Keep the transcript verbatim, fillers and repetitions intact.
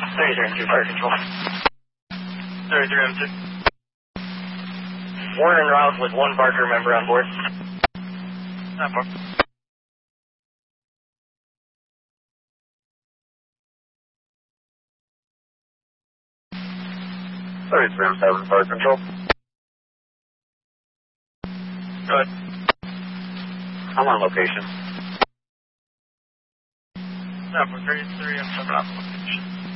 thirty-three M two, fire control. thirty-three M two. Warren and Rouse with one Barker member on board. Not far. thirty-three M seven, fire control. Go ahead. I'm on location. Not for thirty-three M seven on location.